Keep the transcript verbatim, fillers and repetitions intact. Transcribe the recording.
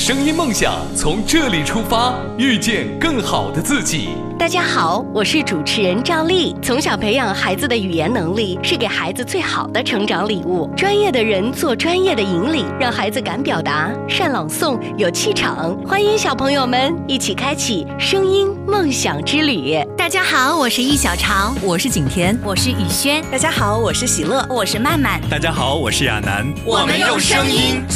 声音梦想从这里出发，遇见更好的自己。 大家好，我是主持人赵丽。从小培养孩子的语言能力，是给孩子最好的成长礼物。专业的人做专业的引领，让孩子敢表达、善朗诵、有气场。欢迎小朋友们一起开启声音梦想之旅。 大家好，我是易小潮， 我是景甜， 我是雨轩。 大家好，我是喜乐， 我是曼曼。 大家好，我是亚楠。 我们用声音